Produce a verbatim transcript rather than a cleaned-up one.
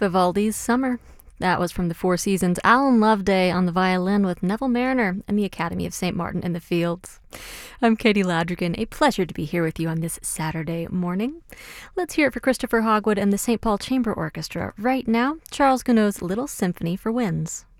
Vivaldi's Summer. That was from the Four Seasons' Alan Loveday on the violin with Neville Mariner and the Academy of Saint Martin in the Fields. I'm Katie Ladrigan. A pleasure to be here with you on this Saturday morning. Let's hear it for Christopher Hogwood and the Saint Paul Chamber Orchestra. Right now, Charles Gounod's Little Symphony for Winds.